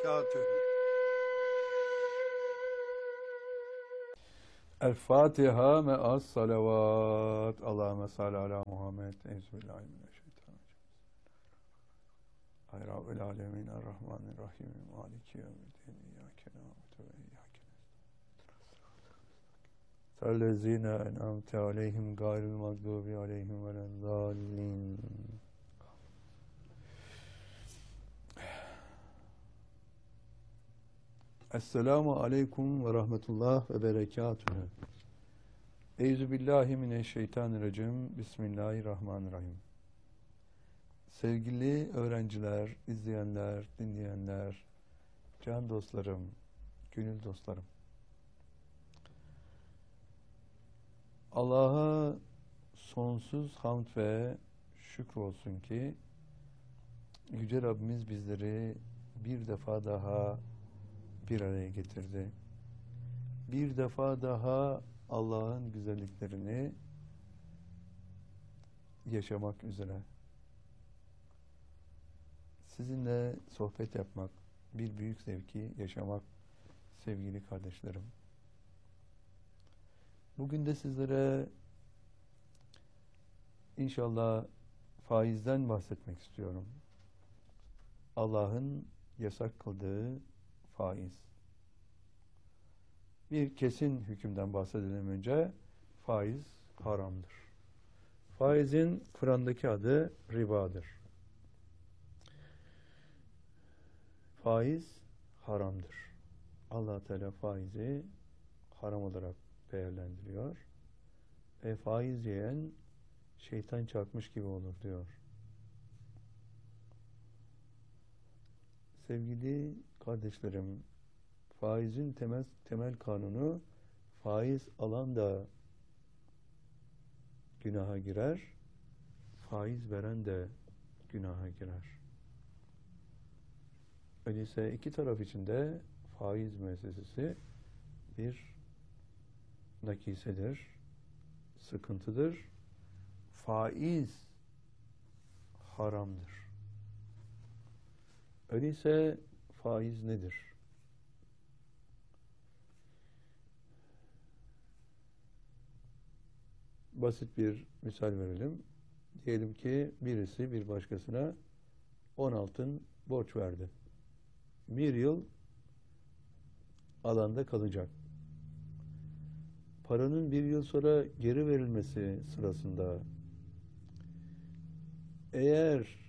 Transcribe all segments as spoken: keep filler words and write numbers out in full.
berekatühü. El Fatiha me'as salavat. Allahümme salli ala Muhammed. Euzubillahimineşşeytanirracim. Ay Rabbil alemin errahmanirrahim. Maliki yevmiddin. İyyâke na'budu ve iyyâke nestaîn. Ellezîne en'amte aleyhim gayril mağdûbi aleyhim veleddâllin. Esselamu aleyküm ve rahmetullah ve berekatühü. Euzubillahimineşşeytanirracim. Bismillahirrahmanirrahim. Sevgili öğrenciler, izleyenler, dinleyenler, can dostlarım, gönül dostlarım. Allah'a sonsuz hamd ve şükür olsun ki Yüce Rabbimiz bizleri bir defa daha bir araya getirdi. Bir defa daha Allah'ın güzelliklerini yaşamak üzere. Sizinle sohbet yapmak, bir büyük zevki yaşamak sevgili kardeşlerim. Bugün de sizlere inşallah faizden bahsetmek istiyorum. Allah'ın yasak kıldığı faiz. Bir kesin hükümden bahsedelim önce. Faiz haramdır. Faizin Kur'an'daki adı ribadır. Faiz haramdır. Allah Teala faizi haram olarak değerlendiriyor. Ve faiz yiyen şeytan çarpmış gibi olur diyor. Sevgili kardeşlerim, faizin temel, temel kanunu, faiz alan da günaha girer, faiz veren de günaha girer. Öyleyse iki taraf için de faiz müessesesi bir nakisedir, sıkıntıdır. Faiz haramdır. Öyleyse faiz nedir? Basit bir misal verelim. Diyelim ki birisi bir başkasına on altın borç verdi. Bir yıl alanda kalacak. Paranın bir yıl sonra geri verilmesi sırasında eğer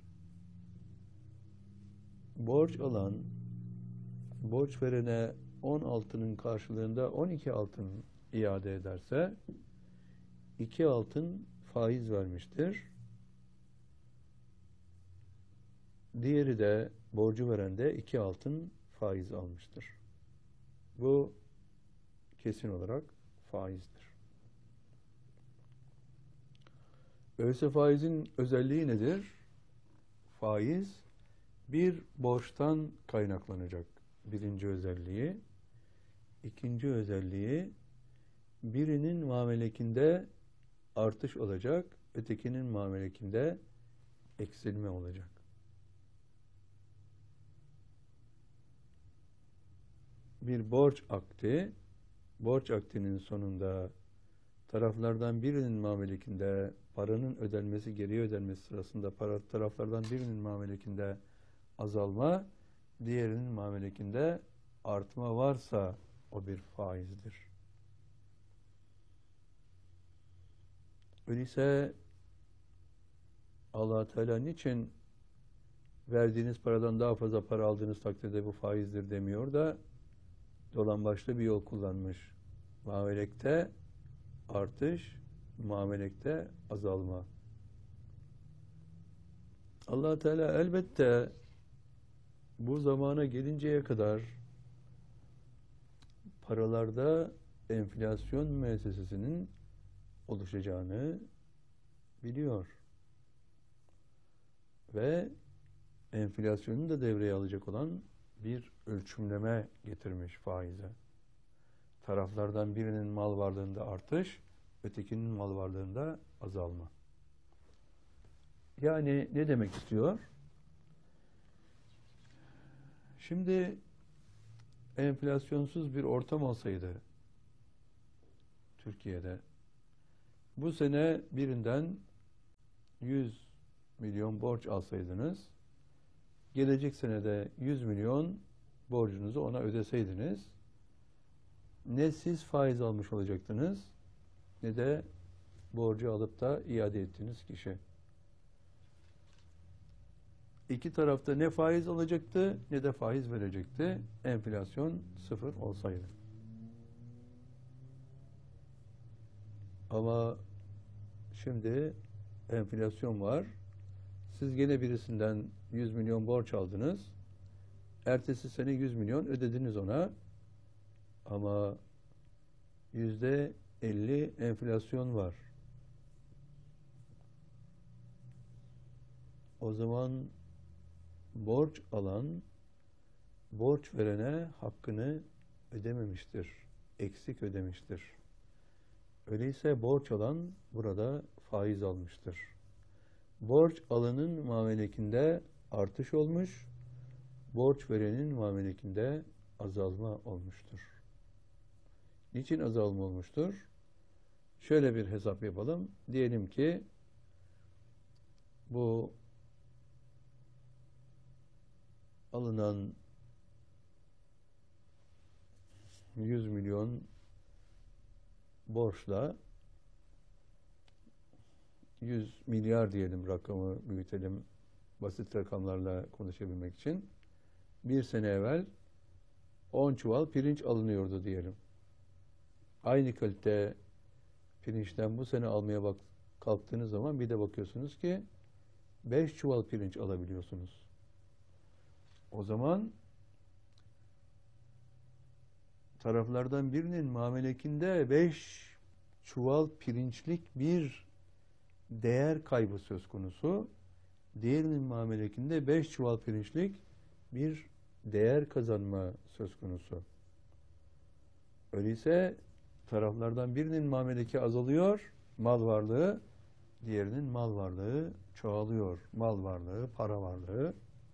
borç alan borç verene on altının karşılığında on iki altın iade ederse iki altın faiz vermiştir. Diğeri de borcu veren de iki altın faiz almıştır. Bu kesin olarak faizdir. Öyleyse faizin özelliği nedir? Faiz bir borçtan kaynaklanacak. Birinci özelliği. İkinci özelliği, birinin muamelekinde artış olacak, ötekinin muamelekinde eksilme olacak. Bir borç akdi, borç akdinin sonunda taraflardan birinin muamelekinde paranın ödenmesi, geriye ödenmesi sırasında para, taraflardan birinin muamelekinde azalma, diğerinin muamelekinde artma varsa o bir faizdir. Öyleyse Allah Teala niçin verdiğiniz paradan daha fazla para aldığınız takdirde bu faizdir demiyor da dolambaçlı bir yol kullanmış. Muamelekte artış, muamelekte azalma. Allah Teala elbette bu zamana gelinceye kadar paralarda enflasyon müessesesinin oluşacağını biliyor. Ve enflasyonu da devreye alacak olan bir ölçümleme getirmiş faize. Taraflardan birinin mal varlığında artış, ötekinin mal varlığında azalma. Yani ne demek istiyor? Şimdi enflasyonsuz bir ortam olsaydı Türkiye'de, bu sene birinden yüz milyon borç alsaydınız, gelecek senede yüz milyon borcunuzu ona ödeseydiniz, ne siz faiz almış olacaktınız, ne de borcu alıp da iade ettiğiniz kişi. İki tarafta ne faiz alacaktı, ne de faiz verecekti, enflasyon sıfır olsaydı. Ama şimdi enflasyon var. Siz gene birisinden yüz milyon borç aldınız. Ertesi sene yüz milyon ödediniz ona. Ama yüzde elli enflasyon var. O zaman borç alan borç verene hakkını ödememiştir. Eksik ödemiştir. Öyleyse borç alan burada faiz almıştır. Borç alanın muamelekinde artış olmuş, borç verenin muamelekinde azalma olmuştur. Niçin azalma olmuştur? Şöyle bir hesap yapalım. Diyelim ki bu alınan yüz milyon borçla yüz milyar diyelim, rakamı büyütelim basit rakamlarla konuşabilmek için. Bir sene evvel on çuval pirinç alınıyordu diyelim. Aynı kalite pirinçten bu sene almaya bak kalktığınız zaman bir de bakıyorsunuz ki beş çuval pirinç alabiliyorsunuz. O zaman taraflardan birinin muamelekinde beş çuval pirinçlik bir değer kaybı söz konusu. Diğerinin muamelekinde beş çuval pirinçlik bir değer kazanma söz konusu. Öyleyse taraflardan birinin muameleki azalıyor, mal varlığı, diğerinin mal varlığı çoğalıyor. Mal varlığı, para varlığı.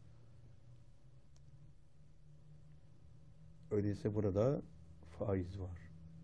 Öyleyse burada faiz var.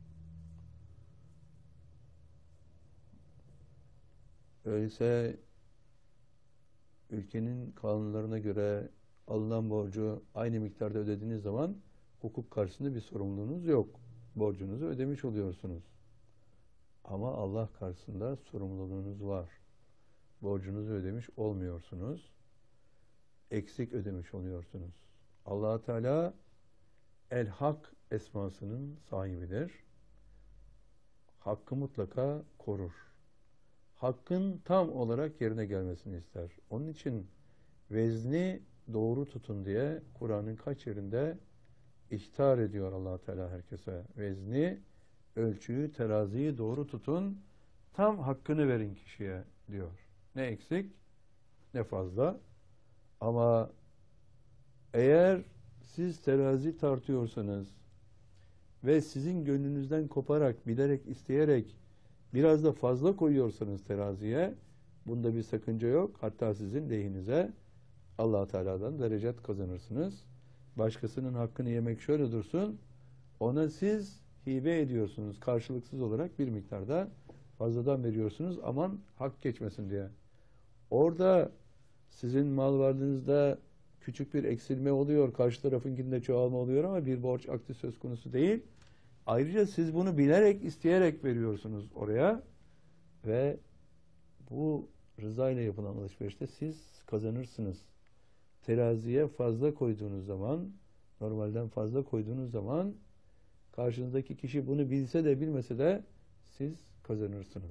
Öyleyse ülkenin kanunlarına göre alınan borcu aynı miktarda ödediğiniz zaman hukuk karşısında bir sorumluluğunuz yok. Borcunuzu ödemiş oluyorsunuz. Ama Allah karşısında sorumluluğunuz var. Borcunuzu ödemiş olmuyorsunuz. Eksik ödemiş oluyorsunuz. Allah Teala El-Hak esmasının sahibidir. Hakkı mutlaka korur. Hakkın tam olarak yerine gelmesini ister. Onun için vezni doğru tutun diye Kur'an'ın kaç yerinde ihtar ediyor Allah Teala herkese. Vezni, ölçüyü, teraziyi doğru tutun, tam hakkını verin kişiye diyor. Ne eksik, ne fazla. Ama eğer siz terazi tartıyorsanız ve sizin gönlünüzden koparak, bilerek, isteyerek biraz da fazla koyuyorsanız teraziye, bunda bir sakınca yok. Hatta sizin lehinize Allah Teala'dan derecet kazanırsınız. Başkasının hakkını yemek şöyle dursun, ona siz hibe ediyorsunuz. Karşılıksız olarak bir miktarda fazladan veriyorsunuz. Aman hak geçmesin diye. Orada sizin mal varlığınızda küçük bir eksilme oluyor. Karşı tarafınkinde çoğalma oluyor ama bir borç akdi söz konusu değil. Ayrıca siz bunu bilerek, isteyerek veriyorsunuz oraya ve bu rıza ile yapılan alışverişte siz kazanırsınız. Teraziye fazla koyduğunuz zaman, normalden fazla koyduğunuz zaman karşınızdaki kişi bunu bilse de bilmese de siz kazanırsınız.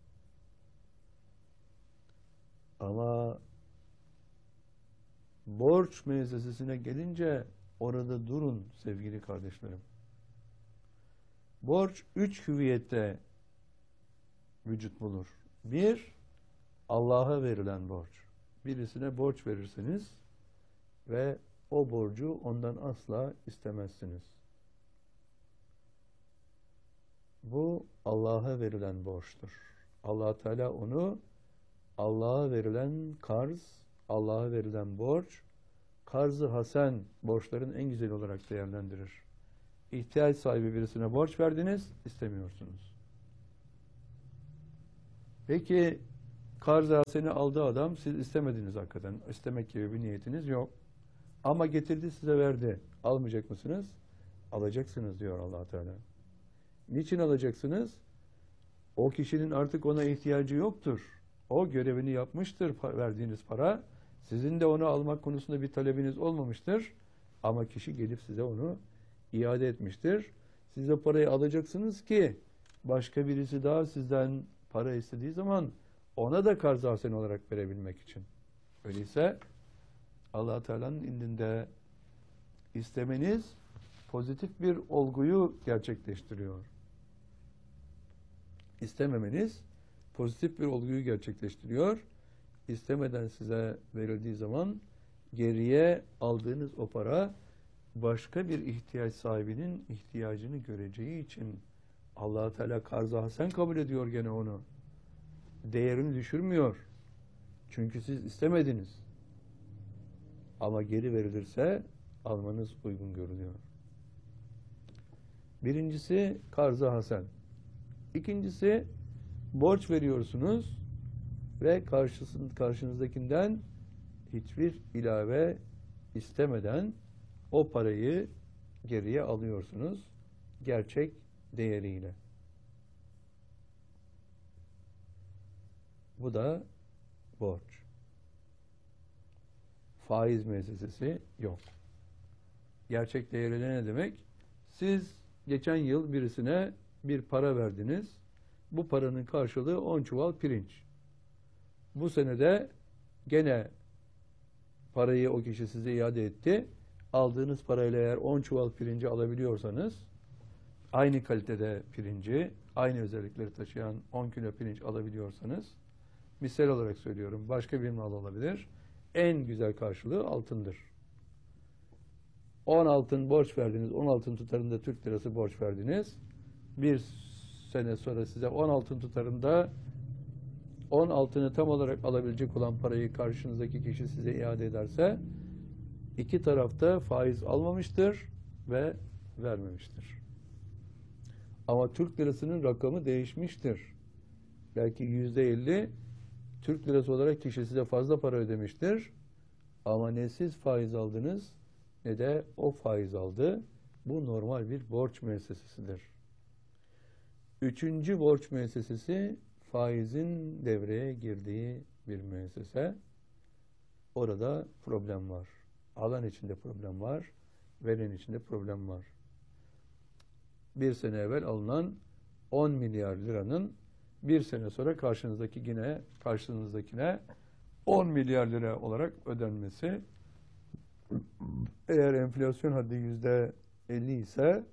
Ama borç müessesesine gelince orada durun sevgili kardeşlerim. Borç üç hüviyette vücut bulur. Bir, Allah'a verilen borç. Birisine borç verirsiniz ve o borcu ondan asla istemezsiniz. Bu Allah'a verilen borçtur. Allah Teala onu Allah'a verilen karz, Allah'a verilen borç, karz-ı hasen, borçların en güzeli olarak değerlendirir. ihtiyaç sahibi birisine borç verdiniz, istemiyorsunuz. Peki karz seni aldı adam, siz istemediniz hakikaten. İstemek gibi bir niyetiniz yok. Ama getirdi size verdi. Almayacak mısınız? Alacaksınız diyor Allah Teala. Niçin alacaksınız? O kişinin artık ona ihtiyacı yoktur. O görevini yapmıştır verdiğiniz para. Sizin de onu almak konusunda bir talebiniz olmamıştır. Ama kişi gelip size onu iade etmiştir. Siz de parayı alacaksınız ki başka birisi daha sizden para istediği zaman ona da karz hasen olarak verebilmek için. Öyleyse Allah Teala'nın indinde istemeniz pozitif bir olguyu gerçekleştiriyor. İstememeniz pozitif bir olguyu gerçekleştiriyor. İstemeden size verildiği zaman geriye aldığınız o para başka bir ihtiyaç sahibinin ihtiyacını göreceği için Allah Teala karz-ı hasen kabul ediyor gene onu. Değerini düşürmüyor. Çünkü siz istemediniz. Ama geri verilirse almanız uygun görülüyor. Birincisi karz-ı hasen. İkincisi borç veriyorsunuz ve karşınızdakinden hiçbir ilave istemeden o parayı geriye alıyorsunuz gerçek değeriyle. Bu da borç. Faiz müessesesi yok. Gerçek değeri ne demek? Siz geçen yıl birisine bir para verdiniz. Bu paranın karşılığı on çuval pirinç. Bu senede gene parayı o kişi size iade etti. Aldığınız parayla eğer on çuval pirinci alabiliyorsanız, aynı kalitede pirinci, aynı özellikleri taşıyan on kilo pirinç alabiliyorsanız, misal olarak söylüyorum, başka bir mal olabilir. En güzel karşılığı altındır. on altın borç verdiniz, on altın tutarında Türk lirası borç verdiniz. Bir sene sonra size on altın tutarında on altını tam olarak alabilecek olan parayı karşınızdaki kişi size iade ederse, iki tarafta faiz almamıştır ve vermemiştir. Ama Türk lirasının rakamı değişmiştir. Belki yüzde elli Türk lirası olarak kişi size fazla para ödemiştir. Ama ne siz faiz aldınız ne de o faiz aldı. Bu normal bir borç müessesesidir. Üçüncü borç müessesesi faizin devreye girdiği bir müessese. Orada problem var. Alan içinde problem var. Veren içinde problem var. Bir sene evvel alınan on milyar liranın bir sene sonra karşınızdaki yine karşınızdakine on milyar lira olarak ödenmesi, eğer enflasyon haddi yüzde elli ise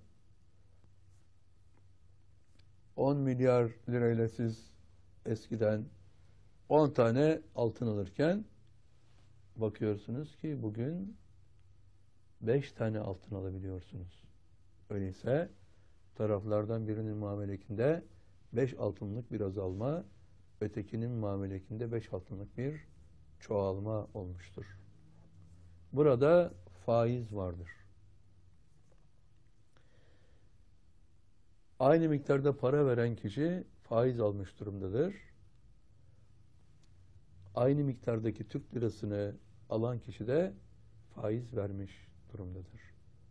on milyar lirayla siz eskiden on tane altın alırken bakıyorsunuz ki bugün beş tane altın alabiliyorsunuz. Öyleyse taraflardan birinin muamelekinde beş altınlık bir azalma, ötekinin muamelekinde beş altınlık bir çoğalma olmuştur. Burada faiz vardır. Aynı miktarda para veren kişi faiz almış durumdadır. Aynı miktardaki Türk lirasını alan kişi de faiz vermiş durumdadır.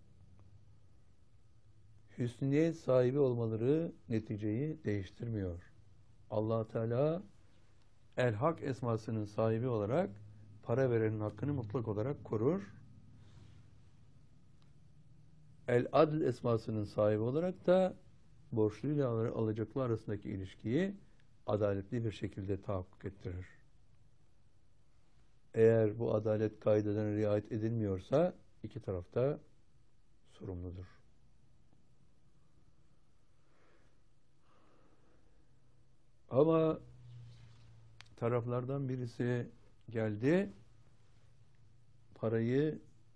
Hüsniyet sahibi olmaları neticeyi değiştirmiyor. Allah Teala El-Hak esmasının sahibi olarak para verenin hakkını mutlak olarak korur. El-Adl esmasının sahibi olarak da borçluyla alacaklı arasındaki ilişkiyi adaletli bir şekilde tahakkuk ettirir. Eğer bu adalet kaidelerine riayet edilmiyorsa iki taraf da sorumludur. Ama taraflardan birisi geldi, parayı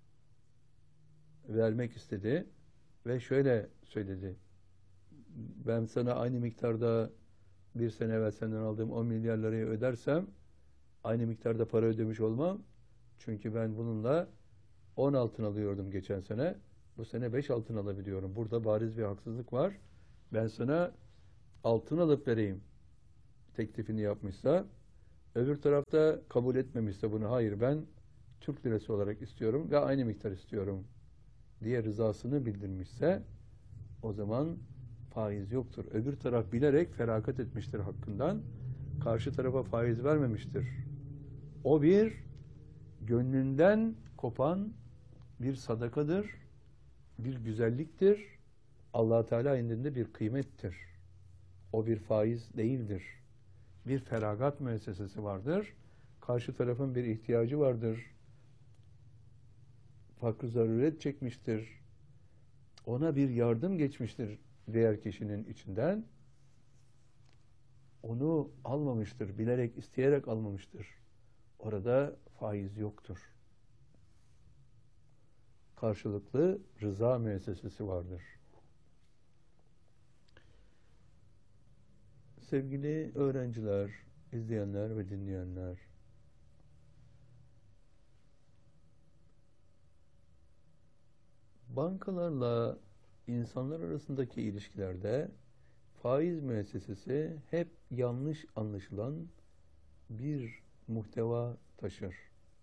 vermek istedi ve şöyle söyledi: ben sana aynı miktarda bir sene evvel senden aldığım on milyar lirayı ödersem aynı miktarda para ödemiş olmam. Çünkü ben bununla on altın alıyordum geçen sene. Bu sene beş altın alabiliyorum. Burada bariz bir haksızlık var. Ben sana altın alıp vereyim teklifini yapmışsa, öbür tarafta kabul etmemişse bunu, hayır ben Türk lirası olarak istiyorum ve aynı miktar istiyorum diye rızasını bildirmişse, o zaman faiz yoktur. Öbür taraf bilerek feragat etmiştir hakkından. Karşı tarafa faiz vermemiştir. O bir gönlünden kopan bir sadakadır, bir güzelliktir. Allah Teala indinde bir kıymettir. O bir faiz değildir. Bir feragat müessesesi vardır. Karşı tarafın bir ihtiyacı vardır. Fakr zaruret çekmiştir. Ona bir yardım geçmiştir diğer kişinin içinden. Onu almamıştır, bilerek, isteyerek almamıştır. Orada faiz yoktur. Karşılıklı rıza müessesesi vardır. Sevgili öğrenciler, izleyenler ve dinleyenler, bankalarla insanlar arasındaki ilişkilerde faiz müessesesi hep yanlış anlaşılan bir muhteva taşır.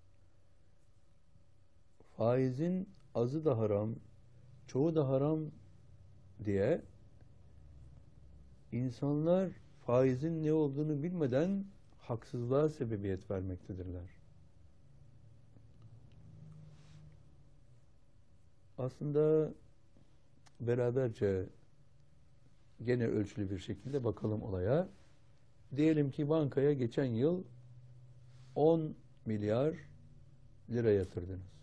Faizin azı da haram, çoğu da haram diye insanlar faizin ne olduğunu bilmeden haksızlığa sebebiyet vermektedirler. Aslında beraberce gene ölçülü bir şekilde bakalım olaya. Diyelim ki bankaya geçen yıl on milyar lira yatırdınız.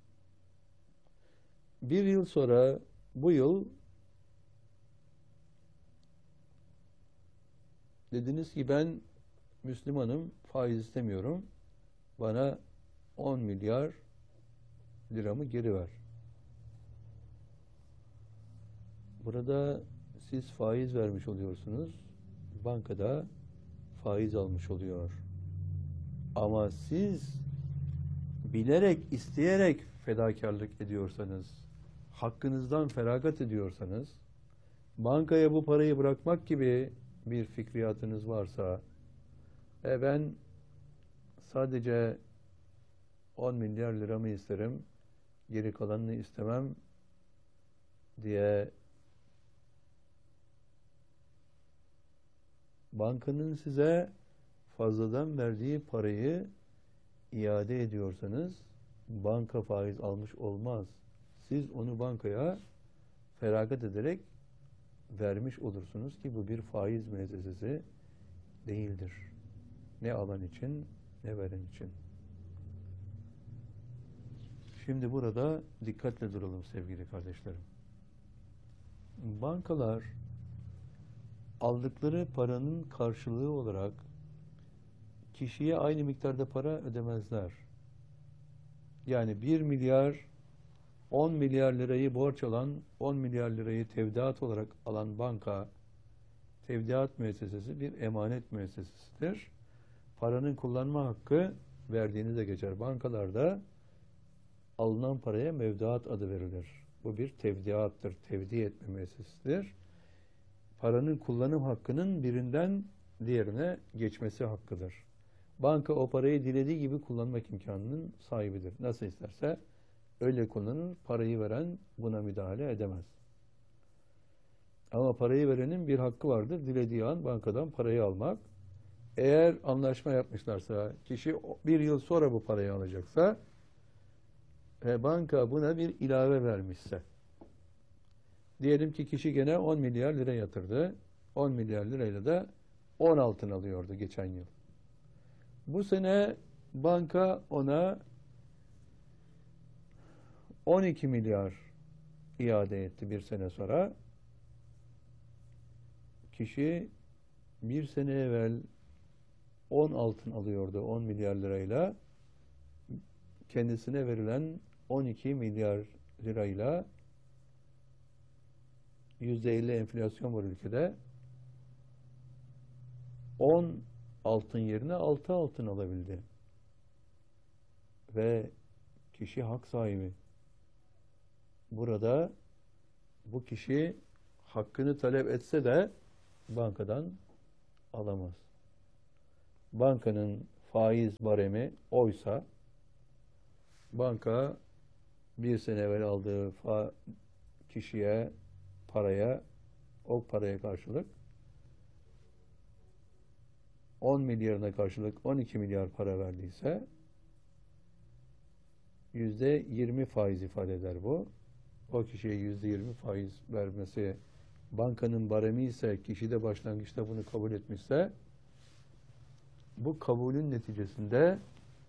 Bir yıl sonra bu yıl dediniz ki ben Müslümanım, faiz istemiyorum. Bana on milyar liramı geri ver. Burada siz faiz vermiş oluyorsunuz. Bankada faiz almış oluyor. Ama siz bilerek, isteyerek fedakarlık ediyorsanız, hakkınızdan feragat ediyorsanız, bankaya bu parayı bırakmak gibi bir fikriyatınız varsa, e ben sadece on milyar liramı isterim, geri kalanını istemem diye bankanın size fazladan verdiği parayı iade ediyorsanız, banka faiz almış olmaz. Siz onu bankaya feragat ederek vermiş olursunuz ki bu bir faiz müessesesi değildir. Ne alan için ne veren için. Şimdi burada dikkatle duralım sevgili kardeşlerim. Bankalar aldıkları paranın karşılığı olarak kişiye aynı miktarda para ödemezler. Yani bir milyar, on milyar lirayı borç alan, on milyar lirayı tevdiat olarak alan banka, tevdiat müessesesi bir emanet müessesesidir. Paranın kullanma hakkı verdiğinizde geçer. Bankalarda alınan paraya mevduat adı verilir. Bu bir tevdiattır, tevdi etme müessesesidir. Paranın kullanım hakkının birinden diğerine geçmesi hakkıdır. Banka o parayı dilediği gibi kullanmak imkanının sahibidir. Nasıl isterse öyle kullanır, parayı veren buna müdahale edemez. Ama parayı verenin bir hakkı vardır. Dilediği an bankadan parayı almak. Eğer anlaşma yapmışlarsa, kişi bir yıl sonra bu parayı alacaksa ve banka buna bir ilave vermişse, diyelim ki kişi gene on milyar lira yatırdı. on milyar lirayla da on altın alıyordu geçen yıl. Bu sene banka ona on iki milyar iade etti bir sene sonra. Kişi bir sene evvel on altın alıyordu on milyar lirayla. Kendisine verilen on iki milyar lirayla yüzde elli enflasyon var ülkede. on altın yerine altı altın alabildi. Ve kişi hak sahibi. burada bu kişi hakkını talep etse de bankadan alamaz. Bankanın faiz baremi oysa banka bir sene evvel aldığı fa kişiye, paraya, o paraya karşılık on milyarına karşılık on iki milyar para verdiyse yüzde yirmi faiz ifade eder bu. O kişiye yüzde yirmi faiz vermesi bankanın baremi ise, kişi de başlangıçta bunu kabul etmişse, bu kabulün neticesinde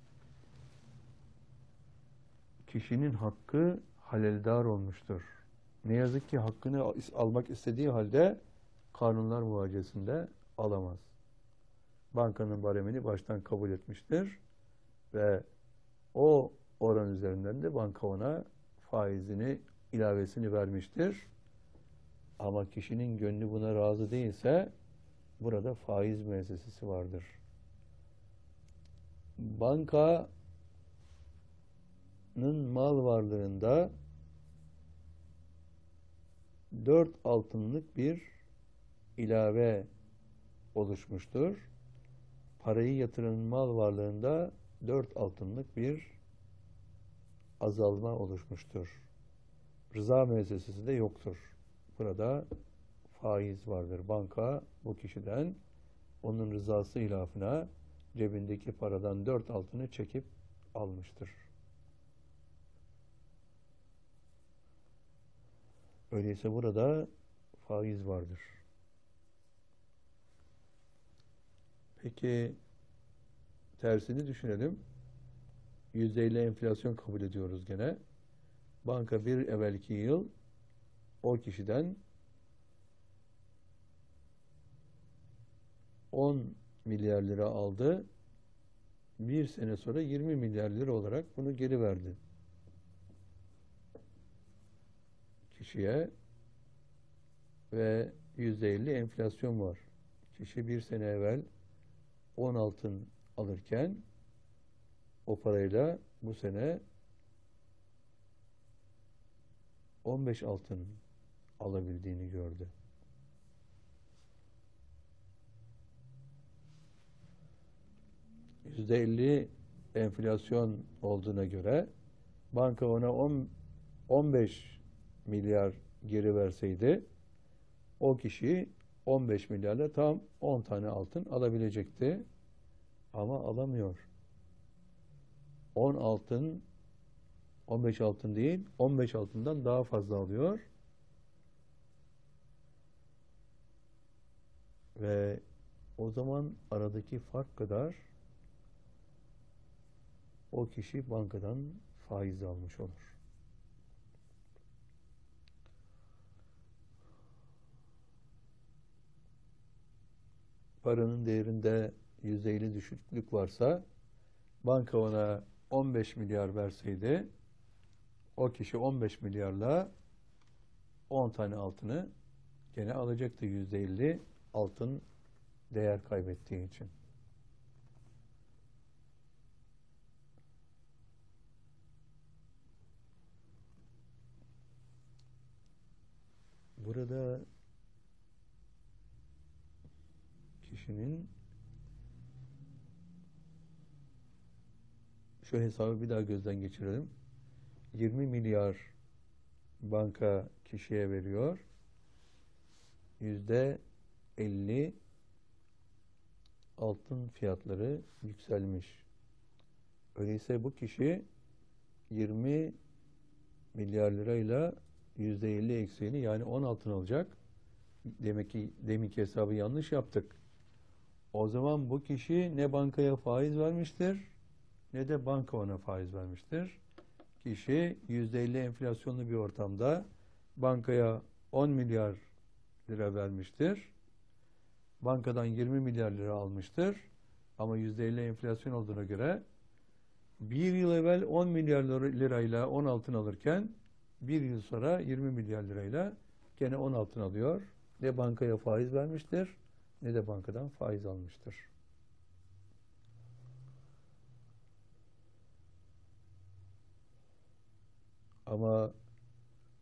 kişinin hakkı haleldar olmuştur. Ne yazık ki hakkını almak istediği halde kanunlar muvacesinde alamaz. Bankanın baremini baştan kabul etmiştir ve o oran üzerinden de banka ona faizini, ilavesini vermiştir. Ama kişinin gönlü buna razı değilse burada faiz müessesesi vardır. Bankanın mal varlığında dört altınlık bir ilave oluşmuştur. Parayı yatıranın mal varlığında dört altınlık bir azalma oluşmuştur. Rıza müessesesi de yoktur. Burada faiz vardır. Banka bu kişiden onun rızası hilafına cebindeki paradan dört altını çekip almıştır. Öyleyse burada faiz vardır. Peki tersini düşünelim. yüzde elli enflasyon kabul ediyoruz gene. Banka bir evvelki yıl o kişiden on milyar lira aldı. Bir sene sonra yirmi milyar lira olarak bunu geri verdi kişiye ve yüzde elli enflasyon var. Kişi bir sene evvel on altın alırken o parayla bu sene on beş altın alabildiğini gördü. yüzde elli enflasyon olduğuna göre banka ona on beş milyar geri verseydi o kişi on beş milyarla tam on tane altın alabilecekti. Ama alamıyor. on altın, on beş altın değil, on beş altından daha fazla alıyor. Ve o zaman aradaki fark kadar o kişi bankadan faiz almış olur. Paranın değerinde yüzde elli düşüklük varsa banka ona on beş milyar verseydi o kişi on beş milyarla on tane altını gene alacaktı, yüzde elli altın değer kaybettiği için. Burada kişinin şu hesabı bir daha gözden geçirelim. yirmi milyar banka kişiye veriyor. yüzde elli altın fiyatları yükselmiş. Öyleyse bu kişi yirmi milyar lirayla yüzde elli eksiğini, yani on altın alacak. Demek ki deminki hesabı yanlış yaptık. O zaman bu kişi ne bankaya faiz vermiştir ne de banka ona faiz vermiştir. Kişi yüzde elli enflasyonlu bir ortamda bankaya on milyar lira vermiştir. Bankadan yirmi milyar lira almıştır. Ama yüzde elli enflasyon olduğuna göre bir yıl evvel on milyar lirayla on altın alırken bir yıl sonra yirmi milyar lirayla gene on altın alıyor. Ne bankaya faiz vermiştir ne de bankadan faiz almıştır. Ama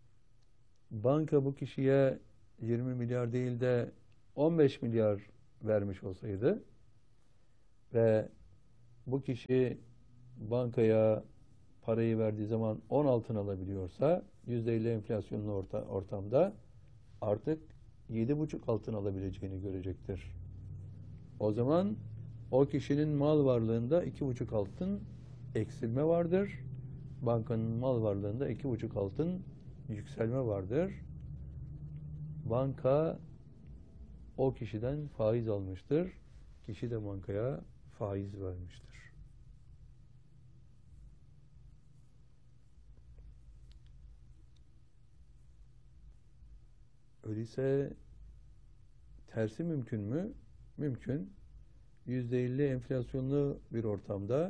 banka bu kişiye yirmi milyar değil de on beş milyar vermiş olsaydı ve bu kişi bankaya parayı verdiği zaman on altın alabiliyorsa yüzde elli enflasyonlu orta, ortamda artık yedi buçuk altın alabileceğini görecektir. O zaman o kişinin mal varlığında iki buçuk altın eksilme vardır. Bankanın mal varlığında iki buçuk altın yükselme vardır. Banka o kişiden faiz almıştır. Kişi de bankaya faiz vermiştir. Öyleyse tersi mümkün mü? Mümkün. yüzde elli enflasyonlu bir ortamda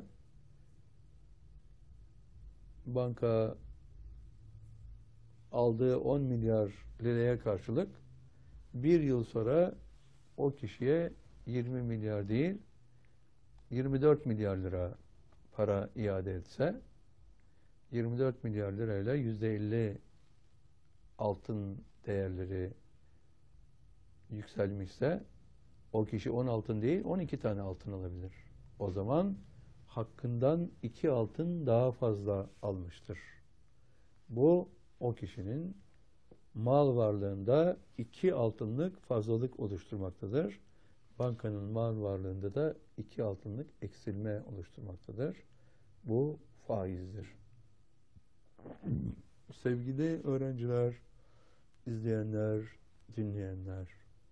banka aldığı on milyar liraya karşılık bir yıl sonra o kişiye yirmi milyar değil yirmi dört milyar lira para iade etse yirmi dört milyar lirayla yüzde elli altın değerleri yükselmişse o kişi on altın değil on iki tane altın alabilir. O zaman hakkından iki altın daha fazla almıştır. Bu o kişinin mal varlığında iki altınlık fazlalık oluşturmaktadır. Bankanın mal varlığında da iki altınlık eksilme oluşturmaktadır. Bu faizdir. Sevgili öğrenciler, izleyenler, dinleyenler.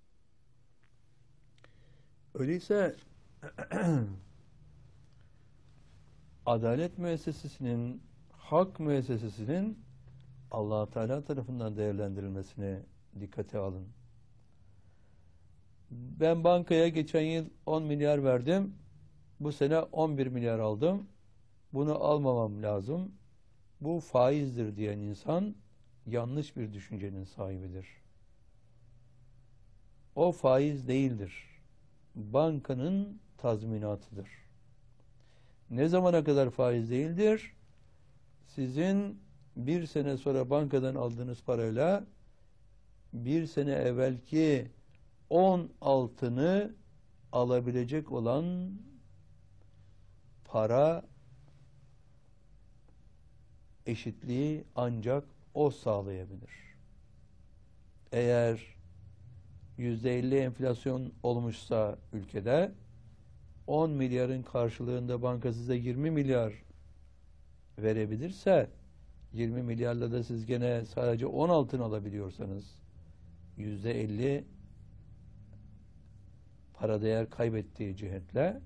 Öyleyse adalet müessesesinin, hak müessesesinin Allah Teala tarafından değerlendirilmesine dikkate alın. Ben bankaya geçen yıl on milyar verdim. Bu sene on bir milyar aldım. Bunu almamam lazım. Bu faizdir diyen insan yanlış bir düşüncenin sahibidir. O faiz değildir. Bankanın tazminatıdır. Ne zamana kadar faiz değildir? Sizin bir sene sonra bankadan aldığınız parayla bir sene evvelki on altını alabilecek olan para eşitliği ancak o sağlayabilir. Eğer yüzde elli enflasyon olmuşsa ülkede on milyarın karşılığında banka size yirmi milyar verebilirse yirmi milyarla da siz gene sadece on altın alabiliyorsanız yüzde elli para değer kaybettiği cihetle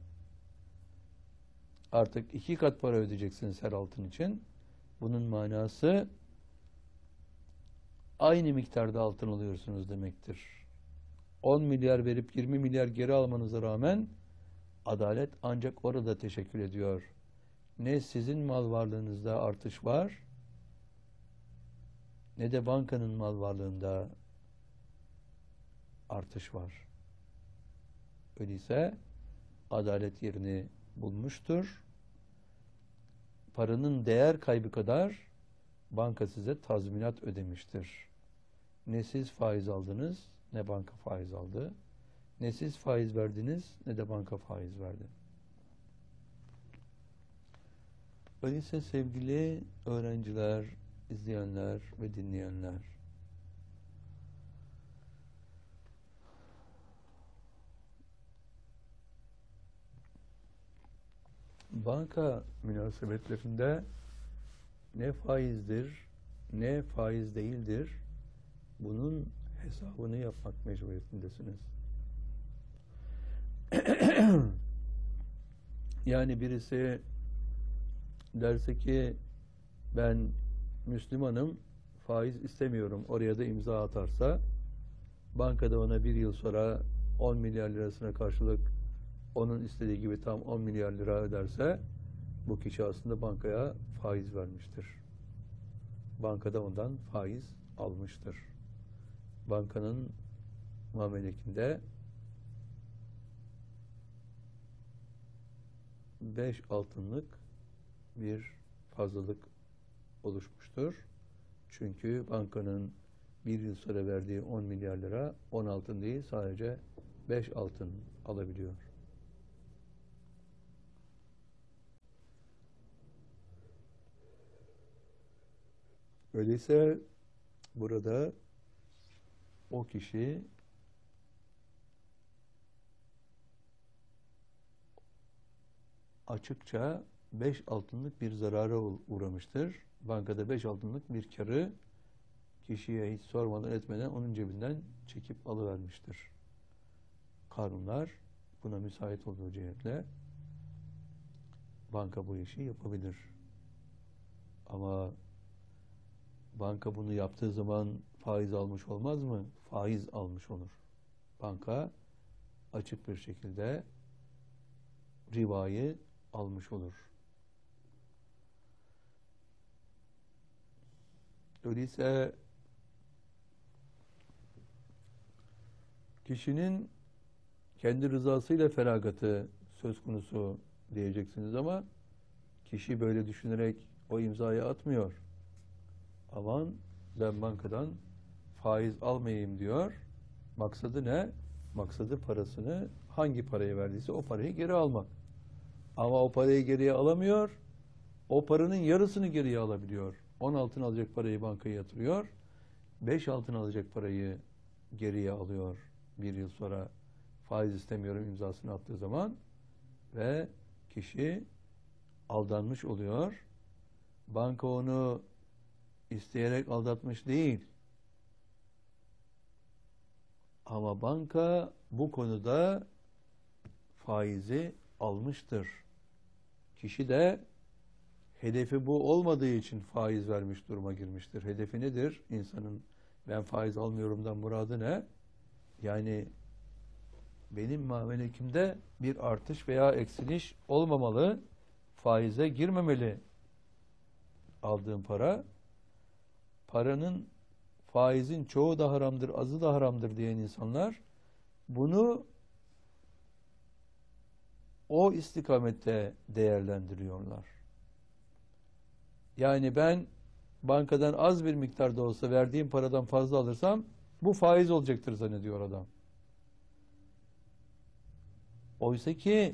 artık iki kat para ödeyeceksiniz her altın için. Bunun manası aynı miktarda altın alıyorsunuz demektir. on milyar verip yirmi milyar geri almanıza rağmen adalet ancak orada teşekkür ediyor. Ne sizin mal varlığınızda artış var, ne de bankanın mal varlığında artış var. Öyleyse adalet yerini bulmuştur. Paranın değer kaybı kadar banka size tazminat ödemiştir. Ne siz faiz aldınız, ne banka faiz aldı. Ne siz faiz verdiniz, ne de banka faiz verdi. Öyleyse sevgili öğrenciler, izleyenler ve dinleyenler, banka münasebetlerinde ne faizdir, ne faiz değildir, bunun hesabını yapmak mecburiyetindesiniz. Yani birisi derse ki ben Müslümanım, faiz istemiyorum, oraya da imza atarsa bankada ona bir yıl sonra on milyar lirasına karşılık onun istediği gibi tam on milyar lira öderse bu kişi aslında bankaya faiz vermiştir. Bankada ondan faiz almıştır. Bankanın muamelekinde beş altınlık bir fazlalık oluşmuştur. Çünkü bankanın bir yıl sonra verdiği on milyar lira on altın değil, sadece beş altın alabiliyor. Öyleyse burada o kişi açıkça beş altınlık bir zarara uğramıştır. Bankada beş altınlık bir karı kişiye hiç sormadan etmeden onun cebinden çekip alıvermiştir. Kanunlar buna müsait olduğu cihetle banka bu işi yapabilir. Ama banka bunu yaptığı zaman faiz almış olmaz mı? Faiz almış olur. Banka açık bir şekilde ribayı almış olur. Öyleyse kişinin kendi rızasıyla feragatı söz konusu diyeceksiniz ama kişi böyle düşünerek o imzayı atmıyor. Aman ben bankadan faiz almayayım diyor. Maksadı ne? Maksadı parasını hangi paraya verdiyse o parayı geri almak. Ama o parayı geriye alamıyor. O paranın yarısını geriye alabiliyor. on altın alacak parayı bankaya yatırıyor. beş altın alacak parayı geriye alıyor. Bir yıl sonra faiz istemiyorum imzasını attığı zaman ve kişi aldanmış oluyor. Banka onu isteyerek aldatmış değil. Ama banka bu konuda faizi almıştır. Kişi de hedefi bu olmadığı için faiz vermiş duruma girmiştir. Hedefi nedir? İnsanın ben faiz almıyorumdan muradı ne? Yani benim muamelekimde bir artış veya eksiliş olmamalı, faize girmemeli aldığım para. Paranın, faizin çoğu da haramdır, azı da haramdır diyen insanlar bunu o istikamette değerlendiriyorlar. Yani ben bankadan az bir miktarda olsa verdiğim paradan fazla alırsam bu faiz olacaktır zannediyor adam. Oysa ki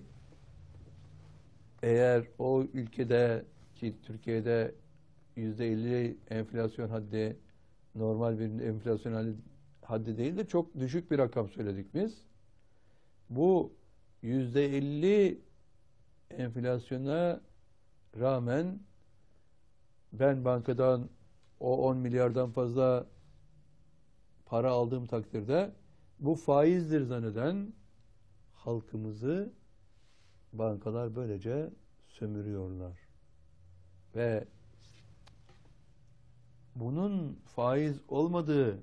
eğer o ülkede ki Türkiye'de yüzde elli enflasyon haddi normal bir enflasyon haddi değil de çok düşük bir rakam söyledik biz. Bu yüzde elli enflasyona rağmen ben bankadan o on milyardan fazla para aldığım takdirde bu faizdir zanneden halkımızı bankalar böylece sömürüyorlar. Ve bunun faiz olmadığı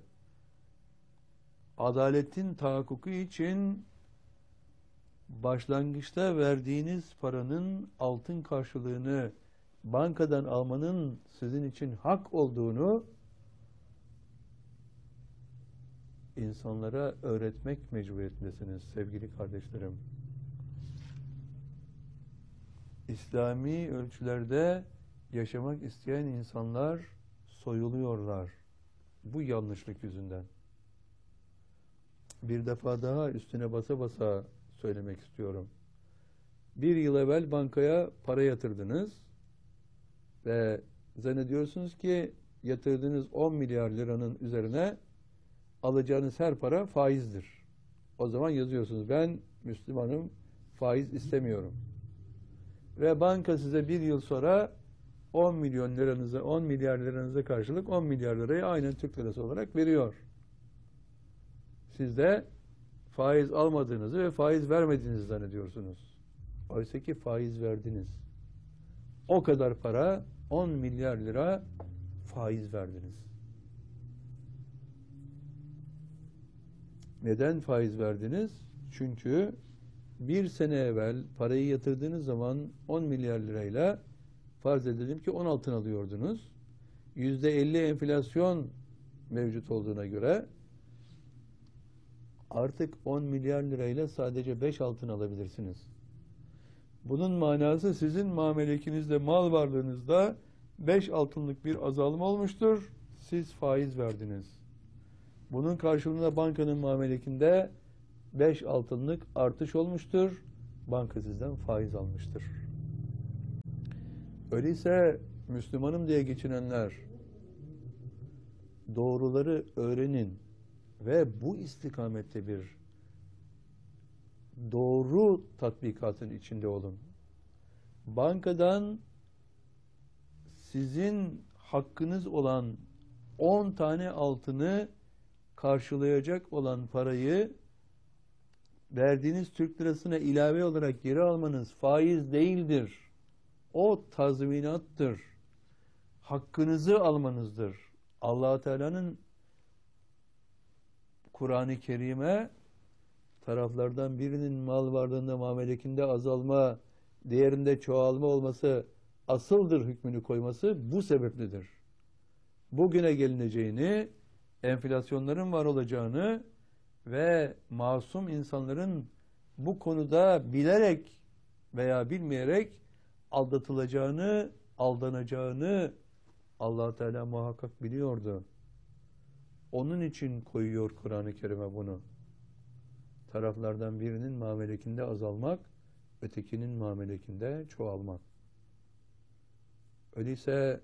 adaletin tahakkuku için başlangıçta verdiğiniz paranın altın karşılığını bankadan almanın sizin için hak olduğunu insanlara öğretmek mecburiyetindesiniz sevgili kardeşlerim. İslami ölçülerde yaşamak isteyen insanlar soyuluyorlar. Bu yanlışlık yüzünden. Bir defa daha üstüne basa basa söylemek istiyorum. Bir yıl evvel bankaya para yatırdınız ve zannediyorsunuz ki yatırdığınız on milyar liranın üzerine alacağınız her para faizdir. O zaman yazıyorsunuz ben Müslümanım, faiz istemiyorum. Ve banka size bir yıl sonra on milyon liranıza, on milyar liranıza karşılık on milyar lirayı aynen Türk lirası olarak veriyor. Siz de faiz almadığınızı ve faiz vermediğinizi zannediyorsunuz. Oysa ki faiz verdiniz. O kadar para, on milyar lira faiz verdiniz. Neden faiz verdiniz? Çünkü bir sene evvel parayı yatırdığınız zaman on milyar lirayla farz edelim ki on altın alıyordunuz. yüzde elli enflasyon mevcut olduğuna göre artık on milyar lirayla sadece beş altın alabilirsiniz. Bunun manası sizin muamelekinizde, mal varlığınızda beş altınlık bir azalma olmuştur. Siz faiz verdiniz. Bunun karşılığında bankanın muamelekinde beş altınlık artış olmuştur. Banka sizden faiz almıştır. Öyleyse Müslümanım diye geçinenler doğruları öğrenin ve bu istikamette bir doğru tatbikatın içinde olun. Bankadan sizin hakkınız olan on tane altını karşılayacak olan parayı verdiğiniz Türk lirasına ilave olarak geri almanız faiz değildir. O tazminattır. Hakkınızı almanızdır. Allah Teala'nın Kur'an-ı Kerim'e taraflardan birinin mal varlığında muamelekinde azalma, değerinde çoğalma olması asıldır hükmünü koyması bu sebepledir. Bugüne gelineceğini, enflasyonların var olacağını ve masum insanların bu konuda bilerek veya bilmeyerek aldatılacağını, aldanacağını Allah Teala muhakkak biliyordu. Onun için koyuyor Kur'an-ı Kerim'e bunu. Taraflardan birinin muamelekinde azalmak, ötekinin muamelekinde çoğalmak. Öyleyse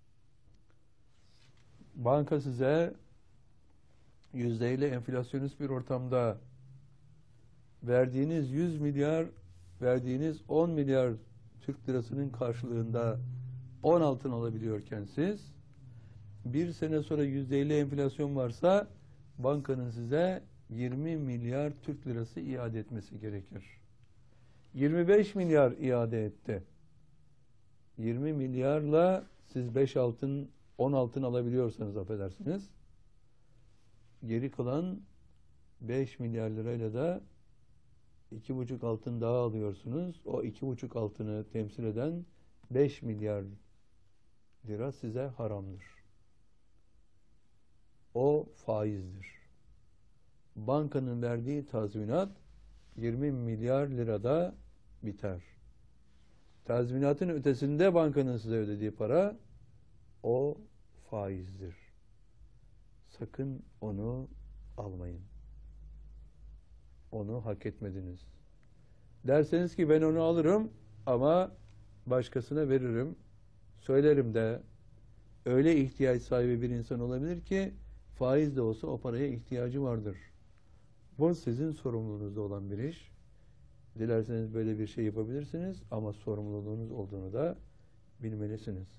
banka size yüzdeyle enflasyonist bir ortamda verdiğiniz yüz milyar, verdiğiniz on milyar Türk lirasının karşılığında on altın alabiliyorken siz bir sene sonra yüzdeyle enflasyon varsa bankanın size yirmi milyar Türk lirası iade etmesi gerekir. yirmi beş milyar iade etti. yirmi milyarla siz beş altın, on altın alabiliyorsanız affedersiniz. Geri kalan beş milyar lirayla da iki buçuk altın daha alıyorsunuz. O iki buçuk altını temsil eden beş milyar lira size haramdır. O faizdir. Bankanın verdiği tazminat yirmi milyar lirada biter. Tazminatın ötesinde bankanın size ödediği para o faizdir. Sakın onu almayın. Onu hak etmediniz. Derseniz ki ben onu alırım ama başkasına veririm. Söylerim de öyle ihtiyaç sahibi bir insan olabilir ki faiz de olsa o paraya ihtiyacı vardır. Bu sizin sorumluluğunuzda olan bir iş. Dilerseniz böyle bir şey yapabilirsiniz ama sorumluluğunuz olduğunu da bilmelisiniz.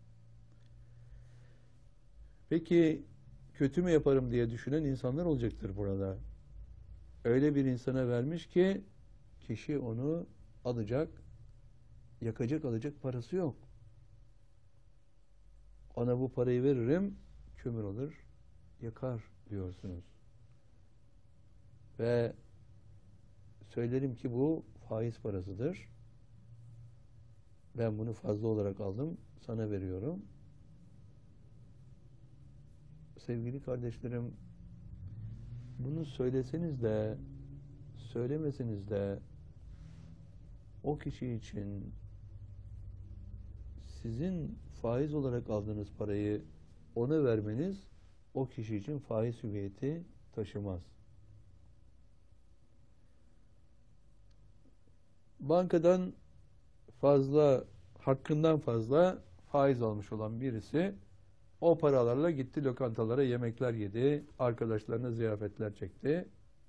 Peki kötü mü yaparım diye düşünen insanlar olacaktır burada. Öyle bir insana vermiş ki kişi onu alacak, yakacak alacak parası yok. Ona bu parayı veririm, kömür olur, yakar diyorsunuz. Ve söylerim ki bu faiz parasıdır. Ben bunu fazla olarak aldım, sana veriyorum. Sevgili kardeşlerim, bunu söyleseniz de, söylemeseniz de o kişi için sizin faiz olarak aldığınız parayı ona vermeniz o kişi için faiz hüviyeti taşımaz. Bankadan fazla, hakkından fazla faiz almış olan birisi o paralarla gitti lokantalara yemekler yedi, arkadaşlarına ziyafetler çekti.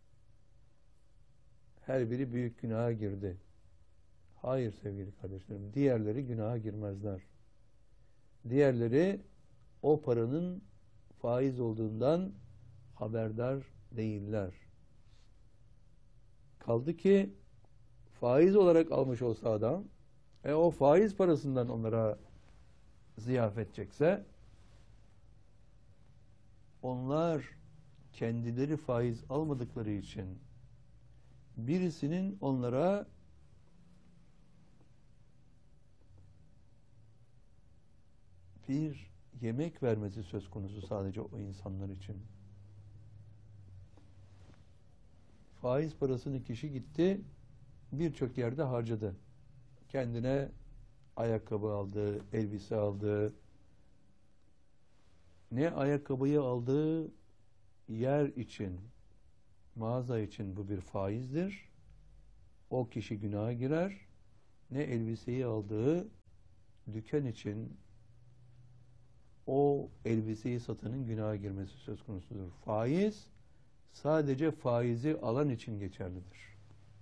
Her biri büyük günaha girdi. Hayır sevgili kardeşlerim, diğerleri günaha girmezler. Diğerleri o paranın faiz olduğundan haberdar değiller. Kaldı ki faiz olarak almış olsa adam, e o faiz parasından onlara ziyafet çekse, onlar kendileri faiz almadıkları için birisinin onlara bir yemek vermesi söz konusu sadece o insanlar için. Faiz parasını kişi gitti, birçok yerde harcadı. Kendine ayakkabı aldı, elbise aldı. Ne ayakkabıyı aldı, yer için, mağaza için bu bir faizdir. O kişi günaha girer. Ne elbiseyi aldığı dükkan için o elbiseyi satanın günaha girmesi söz konusudur. Faiz sadece faizi alan için geçerlidir.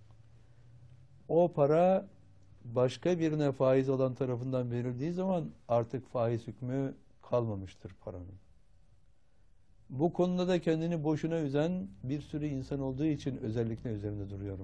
O para başka birine faiz alan tarafından verildiği zaman artık faiz hükmü kalmamıştır paranın. Bu konuda da kendini boşuna üzen bir sürü insan olduğu için özellikle üzerinde duruyorum.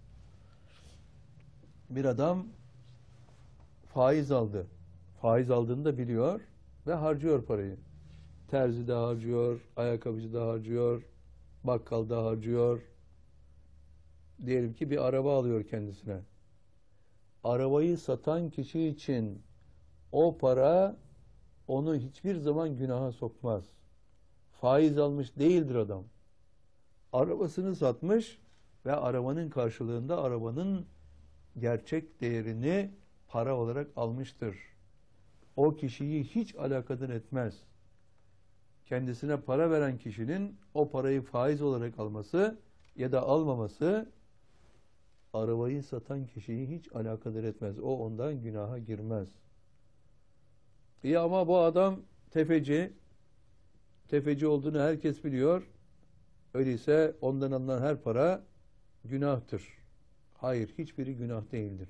Bir adam faiz aldı. Faiz aldığını da biliyor ve harcıyor parayı. Terzi de harcıyor, ayakkabıcı da harcıyor, bakkal da harcıyor. Diyelim ki bir araba alıyor kendisine. Arabayı satan kişi için o para onu hiçbir zaman günaha sokmaz. Faiz almış değildir adam. Arabasını satmış ve arabanın karşılığında arabanın gerçek değerini para olarak almıştır. O kişiyi hiç alakadar etmez. Kendisine para veren kişinin o parayı faiz olarak alması ya da almaması arabayı satan kişiyi hiç alakadar etmez. O ondan günaha girmez. İyi ama bu adam tefeci, tefeci olduğunu herkes biliyor. Öyleyse ondan alınan her para günahtır. Hayır, hiçbiri günah değildir.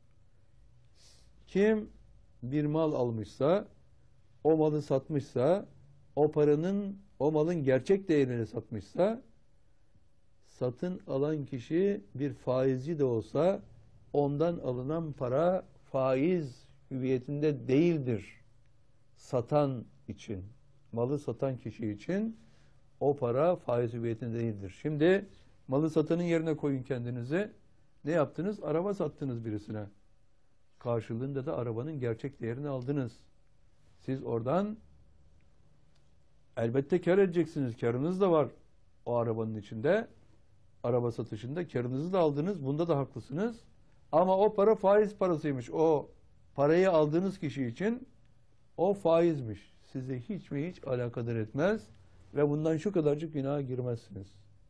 Kim bir mal almışsa, o malı satmışsa, o paranın, o malın gerçek değerini satmışsa, satın alan kişi bir faizci de olsa, ondan alınan para faiz hüviyetinde değildir. Satan için, malı satan kişi için o para faiz hüviyetinde değildir. Şimdi malı satanın yerine koyun kendinizi. Ne yaptınız? Araba sattınız birisine. Karşılığında da arabanın gerçek değerini aldınız. Siz oradan elbette kar edeceksiniz. Karınız da var o arabanın içinde. Araba satışında karınızı da aldınız. Bunda da haklısınız. Ama o para faiz parasıymış. O parayı aldığınız kişi için o faizmiş. Size hiç mi hiç alakadar etmez ve bundan şu kadarcık günaha girmezsiniz.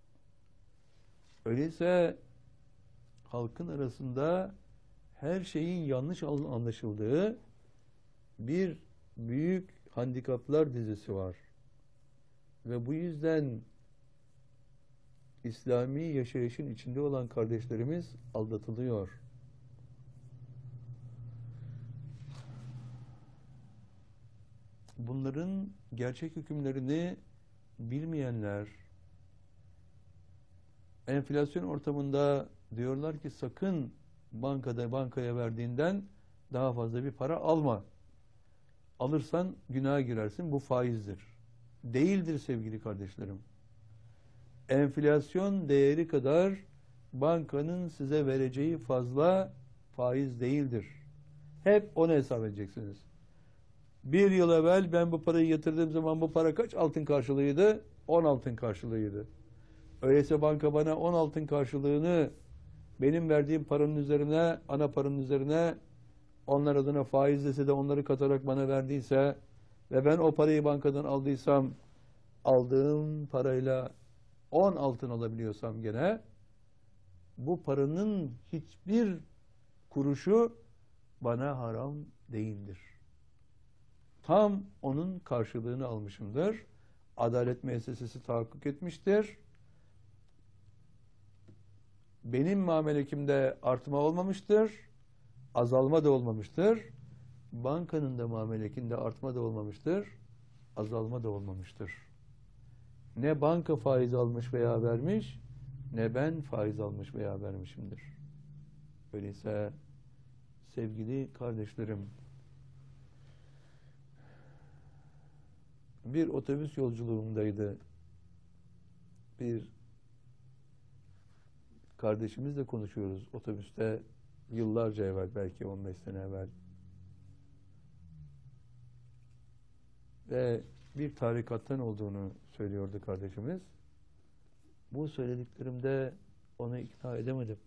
Öyleyse halkın arasında her şeyin yanlış anlaşıldığı bir büyük handikaplar dizisi var. Ve bu yüzden İslami yaşayışın içinde olan kardeşlerimiz aldatılıyor. Bunların gerçek hükümlerini bilmeyenler, enflasyon ortamında diyorlar ki sakın bankada bankaya verdiğinden daha fazla bir para alma. Alırsan günaha girersin. Bu faizdir. Değildir sevgili kardeşlerim. Enflasyon değeri kadar bankanın size vereceği fazla faiz değildir. Hep onu hesap edeceksiniz. Bir yıl evvel ben bu parayı yatırdığım zaman bu para kaç altın karşılığıydı? on altın karşılığıydı. Öyleyse banka bana on altın karşılığını benim verdiğim paranın üzerine, ana paranın üzerine onlar adına faiz dese de onları katarak bana verdiyse ve ben o parayı bankadan aldıysam aldığım parayla on altın alabiliyorsam gene bu paranın hiçbir kuruşu bana haram değildir. Tam onun karşılığını almışımdır. Adalet müessesesi tahakkuk etmiştir. Benim muamelekimde artma olmamıştır. Azalma da olmamıştır. Bankanın da muamelekinde artma da olmamıştır. Azalma da olmamıştır. Ne banka faiz almış veya vermiş, ne ben faiz almış veya vermişimdir. Öyleyse sevgili kardeşlerim, bir otobüs yolculuğundaydı. Bir kardeşimizle konuşuyoruz otobüste yıllarca evvel, belki on beş sene evvel. Ve bir tarikattan olduğunu söylüyordu kardeşimiz. Bu söylediklerimde onu ikna edemedim.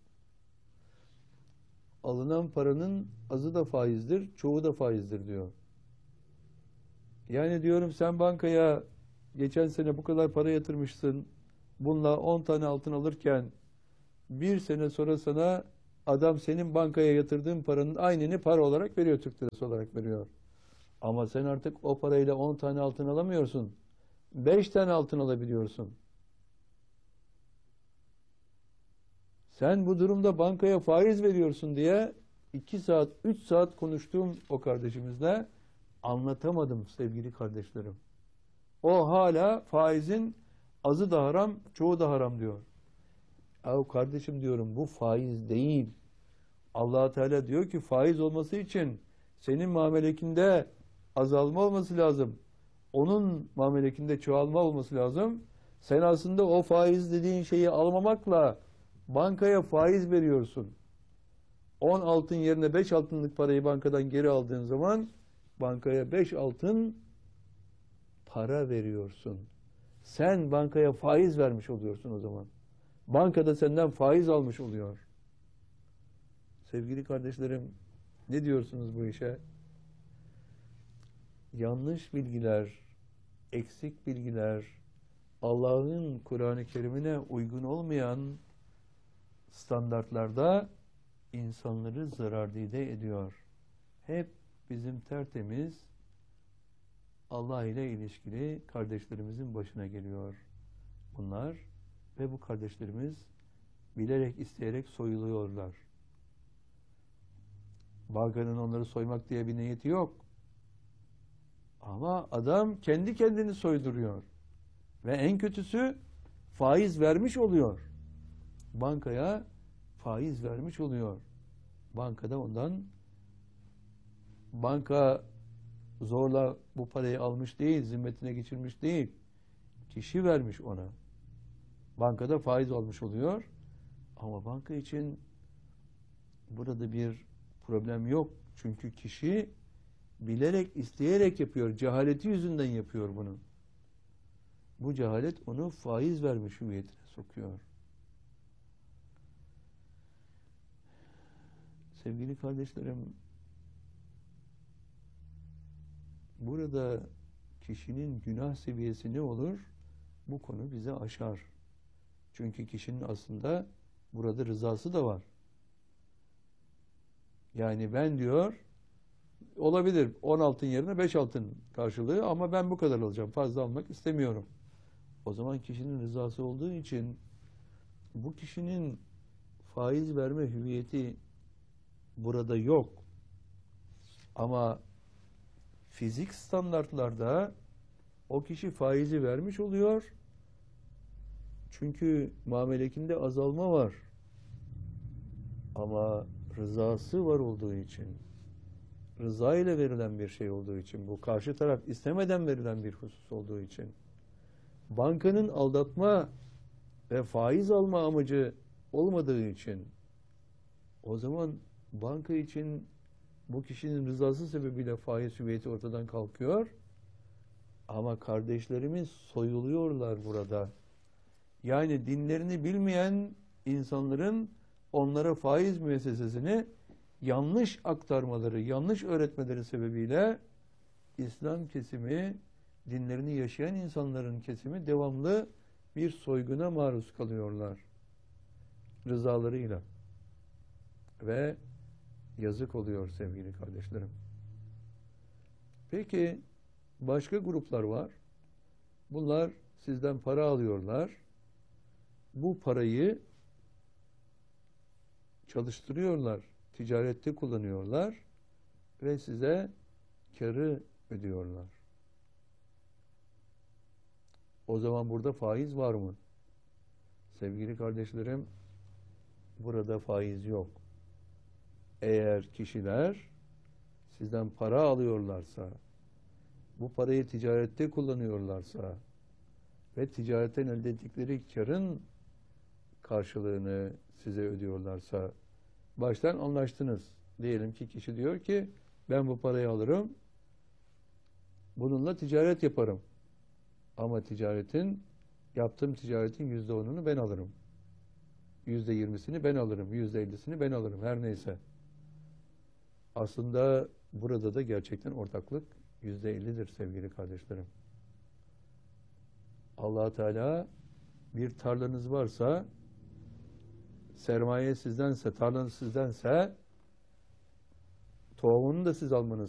Alınan paranın azı da faizdir, çoğu da faizdir diyor. Yani diyorum sen bankaya geçen sene bu kadar para yatırmışsın, bununla on tane altın alırken bir sene sonra sana adam senin bankaya yatırdığın paranın aynını para olarak veriyor, Türk lirası olarak veriyor. Ama sen artık o parayla on tane altın alamıyorsun. beş tane altın alabiliyorsun. Sen bu durumda bankaya faiz veriyorsun diye iki saat, üç saat konuştuğum o kardeşimizle anlatamadım sevgili kardeşlerim. O hala faizin azı da haram, çoğu da haram diyor. Ya kardeşim diyorum, bu faiz değil. Allah Teala diyor ki faiz olması için senin muamelekinde azalma olması lazım. Onun muamelekinde çoğalma olması lazım. Sen aslında o faiz dediğin şeyi almamakla bankaya faiz veriyorsun. on altın yerine beş altınlık parayı bankadan geri aldığın zaman bankaya beş altın para veriyorsun. Sen bankaya faiz vermiş oluyorsun o zaman. Bankada senden faiz almış oluyor. Sevgili kardeşlerim, ne diyorsunuz bu işe? Yanlış bilgiler, eksik bilgiler, Allah'ın Kur'an-ı Kerim'ine uygun olmayan standartlarda insanları zarardide ediyor. Hep bizim tertemiz Allah ile ilişkili kardeşlerimizin başına geliyor bunlar ve bu kardeşlerimiz bilerek isteyerek soyuluyorlar. Bankanın onları soymak diye bir niyeti yok. Ama adam kendi kendini soyduruyor. Ve en kötüsü faiz vermiş oluyor. Bankaya faiz vermiş oluyor. Bankada ondan banka zorla bu parayı almış değil, zimmetine geçirmiş değil. Kişi vermiş ona. Bankada faiz olmuş oluyor. Ama banka için burada bir problem yok. Çünkü kişi bilerek, isteyerek yapıyor. Cehaleti yüzünden yapıyor bunu. Bu cehalet onu faiz vermiş hüviyetine sokuyor. Sevgili kardeşlerim, burada kişinin günah seviyesi ne olur? Bu konu bize aşar. Çünkü kişinin aslında burada rızası da var. Yani ben diyor, olabilir on altın yerine beş altın karşılığı ama ben bu kadar alacağım. Fazla almak istemiyorum. O zaman kişinin rızası olduğu için bu kişinin faiz verme hüviyeti burada yok. Ama fizik standartlarda o kişi faizi vermiş oluyor. Çünkü muamelekinde azalma var. Ama rızası var olduğu için, rıza ile verilen bir şey olduğu için, bu karşı taraf istemeden verilen bir husus olduğu için, bankanın aldatma ve faiz alma amacı olmadığı için, o zaman banka için bu kişinin rızası sebebiyle faiz hüviyeti ortadan kalkıyor. Ama kardeşlerimiz soyuluyorlar burada. Yani dinlerini bilmeyen insanların onlara faiz müessesesini yanlış aktarmaları, yanlış öğretmeleri sebebiyle İslam kesimi, dinlerini yaşayan insanların kesimi devamlı bir soyguna maruz kalıyorlar. Rızalarıyla. Ve yazık oluyor sevgili kardeşlerim. Peki başka gruplar var. Bunlar sizden para alıyorlar. Bu parayı çalıştırıyorlar. Ticarette kullanıyorlar. Ve size karı ödüyorlar. O zaman burada faiz var mı? Sevgili kardeşlerim, burada faiz yok. Eğer kişiler sizden para alıyorlarsa, bu parayı ticarette kullanıyorlarsa ve ticaretten elde ettikleri karın karşılığını size ödüyorlarsa, baştan anlaştınız. Diyelim ki kişi diyor ki, ben bu parayı alırım, bununla ticaret yaparım. Ama ticaretin, yaptığım ticaretin yüzde onunu ben alırım. Yüzde yirmisini ben alırım, yüzde ellisini ben alırım, her neyse. Aslında burada da gerçekten ortaklık yüzde ellidir sevgili kardeşlerim. Allah Teala bir tarlanız varsa, sermaye sizdense, tarlanız sizdense, tohumunu da siz almanız